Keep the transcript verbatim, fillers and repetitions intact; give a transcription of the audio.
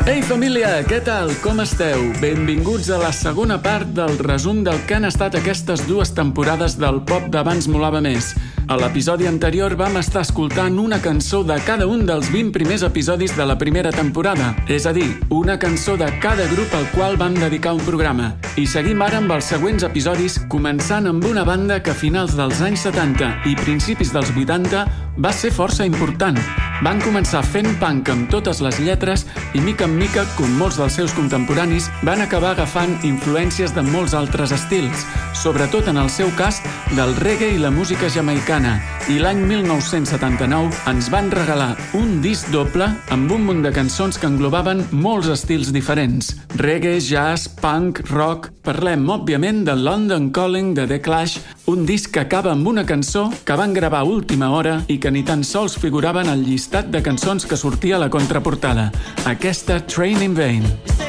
Ei família, què tal? Com esteu? Benvinguts a la segona part del resum del que han estat aquestes dues temporades del Pop d'Abans Molava Més. A l'episodi anterior vam estar escoltant una cançó de cada un dels vint primers episodis de la primera temporada, és a dir, una cançó de cada grup al qual vam dedicar un programa. I seguim ara amb els següents episodis, començant amb una banda que a finals dels anys setanta i principis dels vuitanta va ser força important. Van començar fent punk amb totes les lletres i mica en mica, com molts dels seus contemporanis, van acabar agafant influències de molts altres estils, sobretot en el seu cas del reggae i la música jamaicana. I l'any mil nou-cents setanta-nou ens van regalar un disc doble amb un munt de cançons que englobaven molts estils diferents. Reggae, jazz, punk, rock... Parlem, òbviament, de London Calling de The Clash, un disc que acaba amb una cançó que van gravar a última hora i que ni tan sols figurava en el llistat de cançons que sortia a la contraportada. Aquesta Train in Vain.